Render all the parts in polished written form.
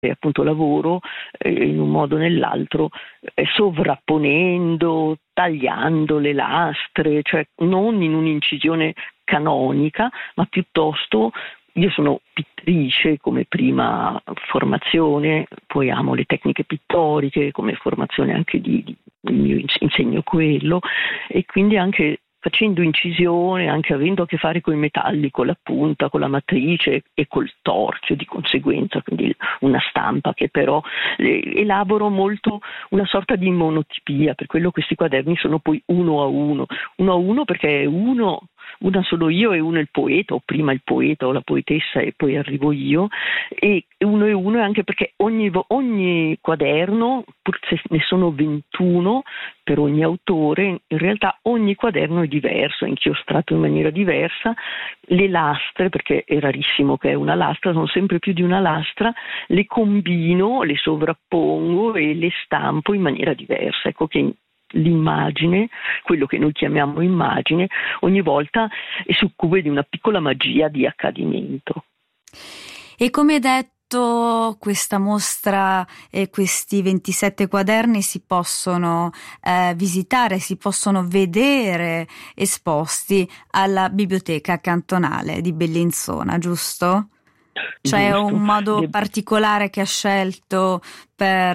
appunto lavoro in un modo o nell'altro, sovrapponendo, tagliando le lastre, cioè non in un'incisione canonica, ma piuttosto io sono pittrice come prima formazione, poi amo le tecniche pittoriche come formazione anche io insegno quello, e quindi anche facendo incisione, anche avendo a che fare con i metalli, con la punta, con la matrice e col torchio di conseguenza, quindi una stampa che però elaboro molto una sorta di monotipia, per quello questi quaderni sono poi uno a uno perché una sono io e uno è il poeta, o prima il poeta o la poetessa e poi arrivo io, e uno è uno anche perché ogni quaderno, pur se ne sono 21 per ogni autore, in realtà ogni quaderno è diverso, è inchiostrato in maniera diversa, le lastre, perché è rarissimo che è una lastra, sono sempre più di una lastra, le combino, le sovrappongo e le stampo in maniera diversa. Ecco che l'immagine, quello che noi chiamiamo immagine, ogni volta è succube di una piccola magia di accadimento. E come detto, questa mostra e questi 27 quaderni si possono visitare, si possono vedere esposti alla Biblioteca Cantonale di Bellinzona, giusto? C'è Giusto. un modo particolare che ha scelto per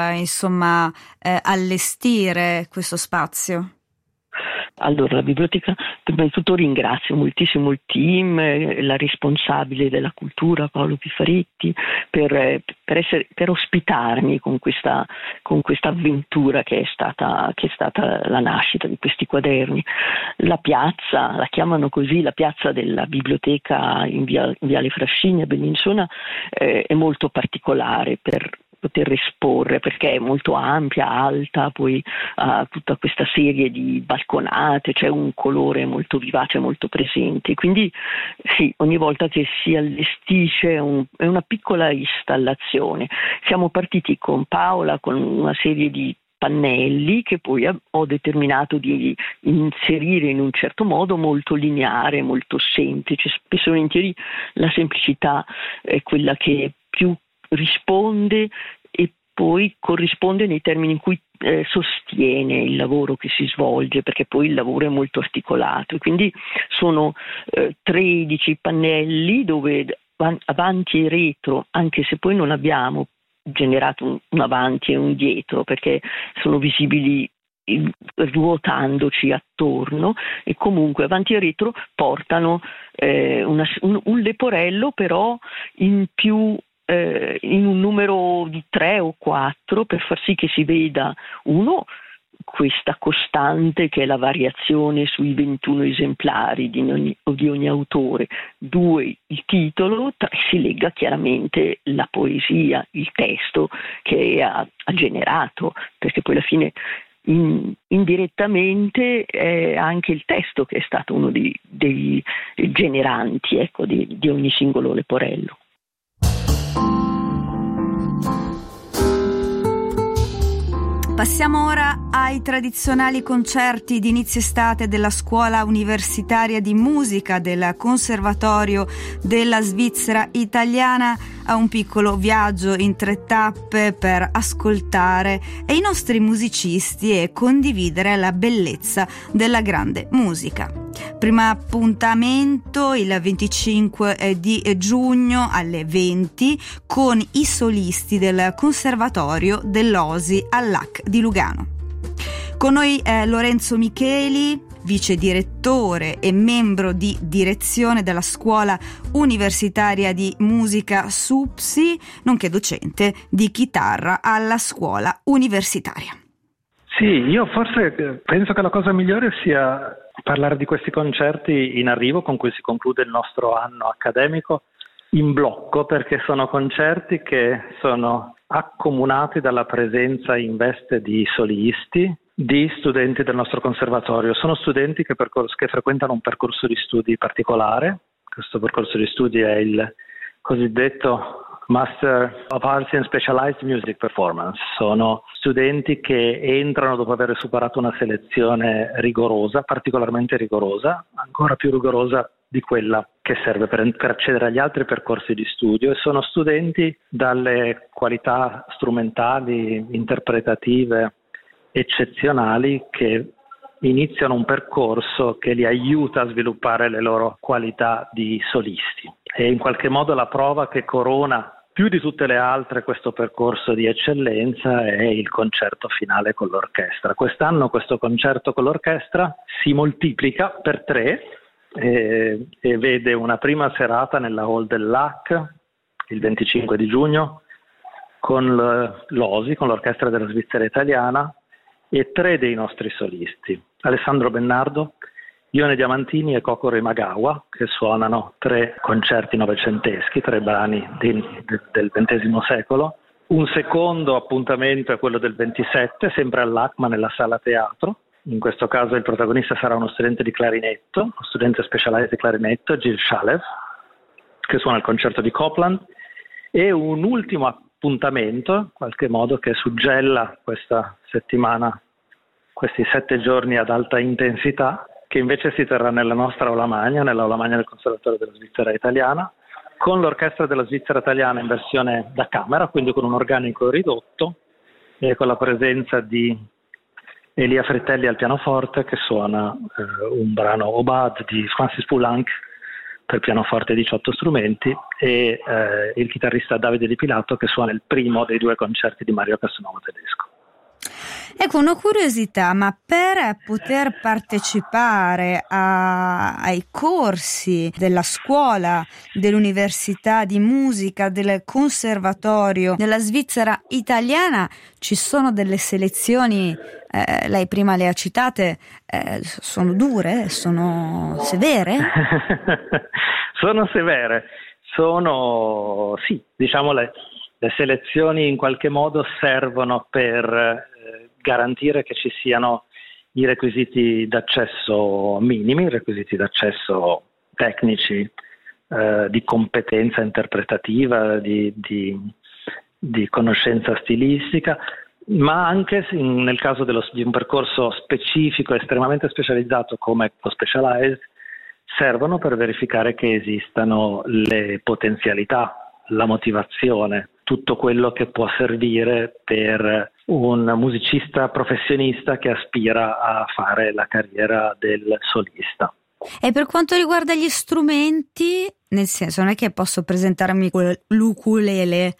allestire questo spazio? Allora, la biblioteca, prima di tutto ringrazio moltissimo il team, la responsabile della cultura Paolo Pifaretti per ospitarmi con questa avventura che è stata la nascita di questi quaderni. La piazza, la chiamano così, la piazza della biblioteca in Viale Frascini a Bellinzona, è molto particolare per poter esporre, perché è molto ampia, alta, poi ha tutta questa serie di balconate, c'è un colore molto vivace, molto presente, quindi sì, ogni volta che si allestisce è una piccola installazione. Siamo partiti con Paola con una serie di pannelli che poi ho determinato di inserire in un certo modo, molto lineare, molto semplice. Spesso e volentieri la semplicità è quella che più risponde e poi corrisponde nei termini in cui sostiene il lavoro che si svolge, perché poi il lavoro è molto articolato, quindi sono 13 pannelli dove avanti e retro, anche se poi non abbiamo generato un avanti e un dietro, perché sono visibili ruotandoci attorno, e comunque avanti e retro portano un leporello, però in più in un numero di 3 o 4, per far sì che si veda questa costante che è la variazione sui 21 esemplari di ogni autore, 2 il titolo, 3 si legga chiaramente la poesia, il testo che ha generato, perché poi alla fine indirettamente è anche il testo che è stato uno dei generanti, ecco, di ogni singolo leporello. Passiamo ora ai tradizionali concerti di inizio estate della Scuola Universitaria di Musica del Conservatorio della Svizzera Italiana, a un piccolo viaggio in 3 tappe per ascoltare i nostri musicisti e condividere la bellezza della grande musica. Primo appuntamento il 25 di giugno alle 20 con i solisti del Conservatorio dell'Osi al LAC di Lugano. Con noi Lorenzo Micheli, vice direttore e membro di direzione della Scuola Universitaria di Musica SUPSI, nonché docente di chitarra alla scuola universitaria. Sì, io forse penso che la cosa migliore sia parlare di questi concerti in arrivo con cui si conclude il nostro anno accademico in blocco, perché sono concerti che sono accomunati dalla presenza in veste di solisti, di studenti del nostro conservatorio. Sono studenti che frequentano un percorso di studi particolare. Questo percorso di studi è il cosiddetto Master of Arts in Specialized Music Performance. Sono studenti che entrano dopo aver superato una selezione rigorosa, particolarmente rigorosa, ancora più rigorosa di quella che serve per accedere agli altri percorsi di studio, e sono studenti dalle qualità strumentali, interpretative eccezionali che iniziano un percorso che li aiuta a sviluppare le loro qualità di solisti. E in qualche modo la prova che corona più di tutte le altre questo percorso di eccellenza è il concerto finale con l'orchestra. Quest'anno questo concerto con l'orchestra si moltiplica per 3 e vede una prima serata nella hall del LAC il 25 di giugno con l'OSI, con l'Orchestra della Svizzera Italiana, e 3 dei nostri solisti: Alessandro Bennardo, Ione Diamantini e Koko Remagawa, che suonano 3 concerti novecenteschi, 3 brani del XX secolo. Un secondo appuntamento è quello del 27, sempre all'ACMA nella sala teatro. In questo caso il protagonista sarà uno studente di clarinetto, uno studente specialized di clarinetto, Gil Shalev, che suona il concerto di Copland. E un ultimo appuntamento, in qualche modo, che suggella questa settimana, questi 7 giorni ad alta intensità, che invece si terrà nella nostra Aula Magna, nell'Aula Magna del Conservatorio della Svizzera Italiana, con l'Orchestra della Svizzera Italiana in versione da camera, quindi con un organico ridotto, e con la presenza di Elia Fritelli al pianoforte, che suona un brano Obad di Francis Poulenc per pianoforte e 18 strumenti, e il chitarrista Davide Di Pilato, che suona il primo dei 2 concerti di Mario Casanova tedesco. Ecco, una curiosità, ma per poter partecipare ai corsi della scuola, dell'università di musica, del conservatorio della Svizzera Italiana, ci sono delle selezioni, lei prima le ha citate, sono dure, sono severe? Sono severe, sì, diciamo le selezioni in qualche modo servono per garantire che ci siano i requisiti d'accesso minimi, i requisiti d'accesso tecnici, di competenza interpretativa, di conoscenza stilistica, ma anche nel caso di un percorso specifico, estremamente specializzato come lo Specialized, servono per verificare che esistano le potenzialità, la motivazione, tutto quello che può servire per un musicista professionista che aspira a fare la carriera del solista. E per quanto riguarda gli strumenti, nel senso, non è che posso presentarmi con l'ukulele?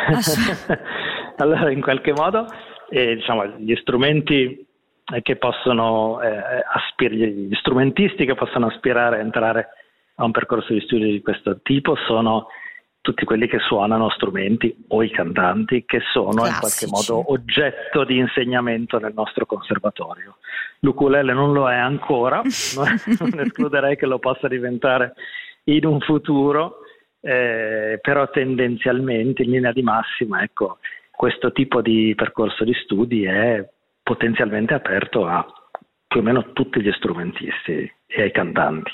Allora, in qualche modo, gli strumenti che possono gli strumentisti che possono aspirare a entrare a un percorso di studio di questo tipo sono tutti quelli che suonano strumenti, o i cantanti che sono classici, in qualche modo oggetto di insegnamento nel nostro conservatorio. L'ukulele non lo è ancora, non escluderei che lo possa diventare in un futuro, però tendenzialmente, in linea di massima, ecco, questo tipo di percorso di studi è potenzialmente aperto a più o meno tutti gli strumentisti e ai cantanti.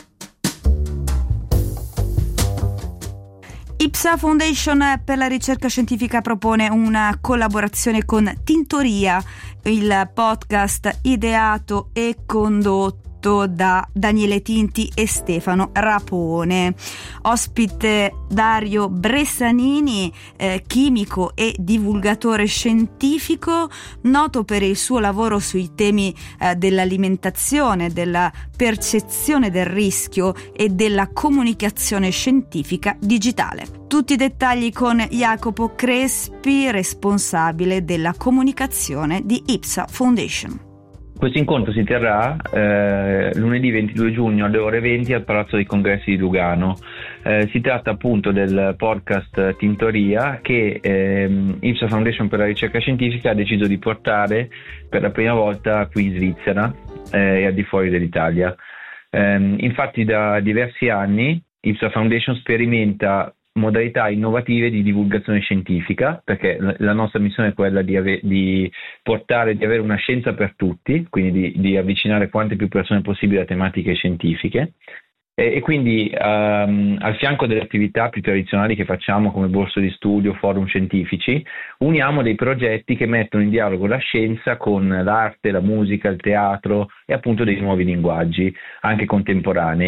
IPSA Foundation per la ricerca scientifica propone una collaborazione con Tintoria, il podcast ideato e condotto da Daniele Tinti e Stefano Rapone. Ospite Dario Bressanini, chimico e divulgatore scientifico, noto per il suo lavoro sui temi dell'alimentazione, della percezione del rischio e della comunicazione scientifica digitale. Tutti i dettagli con Jacopo Crespi, responsabile della comunicazione di IPSA Foundation. Questo incontro si terrà lunedì 22 giugno alle ore 20 al Palazzo dei Congressi di Lugano. Si tratta appunto del podcast Tintoria che IPSA Foundation per la ricerca scientifica ha deciso di portare per la prima volta qui in Svizzera e al di fuori dell'Italia. Infatti da diversi anni IPSA Foundation sperimenta modalità innovative di divulgazione scientifica, perché la nostra missione è quella di avere una scienza per tutti, quindi di avvicinare quante più persone possibile a tematiche scientifiche, e quindi al fianco delle attività più tradizionali che facciamo come borse di studio, forum scientifici, uniamo dei progetti che mettono in dialogo la scienza con l'arte, la musica, il teatro e appunto dei nuovi linguaggi anche contemporanei.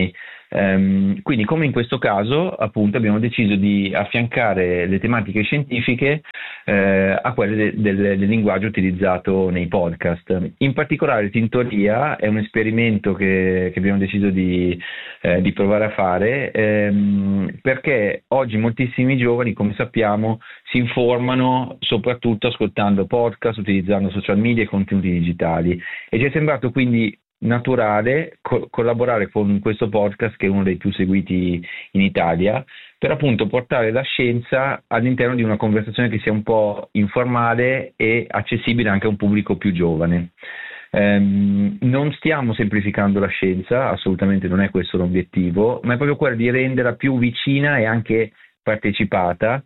Quindi, come in questo caso, appunto, abbiamo deciso di affiancare le tematiche scientifiche a quelle del linguaggio utilizzato nei podcast. In particolare, Tintoria è un esperimento che abbiamo deciso di provare a fare, perché oggi moltissimi giovani, come sappiamo, si informano soprattutto ascoltando podcast, utilizzando social media e contenuti digitali, e ci è sembrato quindi naturale collaborare con questo podcast, che è uno dei più seguiti in Italia, per appunto portare la scienza all'interno di una conversazione che sia un po' informale e accessibile anche a un pubblico più giovane. Non stiamo semplificando la scienza, assolutamente non è questo l'obiettivo, ma è proprio quello di renderla più vicina e anche partecipata,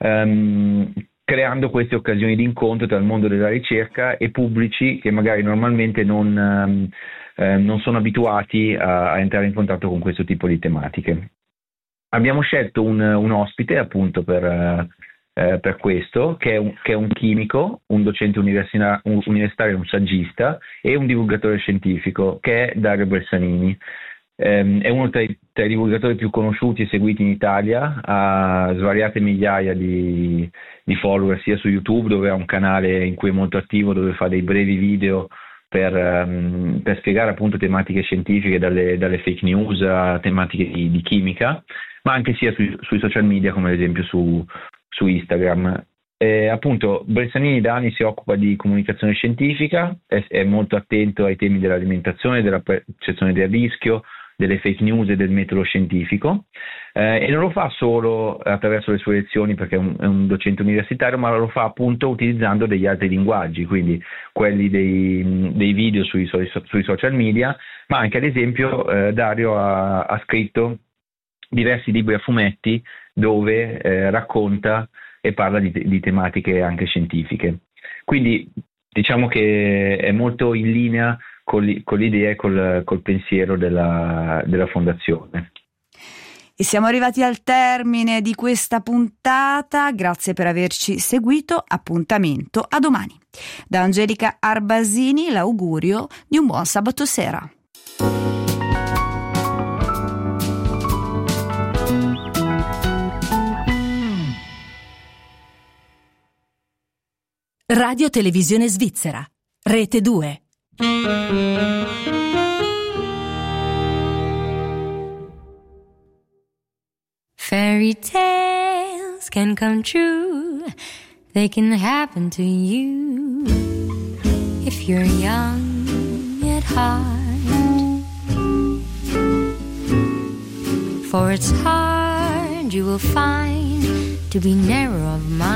creando queste occasioni di incontro tra il mondo della ricerca e pubblici che magari normalmente non sono abituati a entrare in contatto con questo tipo di tematiche. Abbiamo scelto un ospite appunto per questo, che è un chimico, un docente universitario, un saggista e un divulgatore scientifico, che è Dario Bressanini. È uno tra i divulgatori più conosciuti e seguiti in Italia, ha svariate migliaia di follower sia su YouTube, dove ha un canale in cui è molto attivo, dove fa dei brevi video per spiegare appunto tematiche scientifiche, dalle fake news a tematiche di chimica, ma anche sia sui social media, come ad esempio su Instagram. Appunto, Bressanini da anni si occupa di comunicazione scientifica, è molto attento ai temi dell'alimentazione, della percezione del rischio, delle fake news e del metodo scientifico, e non lo fa solo attraverso le sue lezioni, perché è un docente universitario, ma lo fa appunto utilizzando degli altri linguaggi, quindi quelli dei video sui social media, ma anche ad esempio Dario ha scritto diversi libri a fumetti dove racconta e parla di tematiche anche scientifiche. Quindi diciamo che è molto in linea con l'idea e col pensiero della fondazione. E siamo arrivati al termine di questa puntata, grazie per averci seguito, appuntamento a domani. Da Angelica Arbasini l'augurio di un buon sabato sera. Radio Televisione Svizzera, Rete 2. Fairy tales can come true, they can happen to you if you're young at heart. For it's hard, you will find, to be narrow of mind.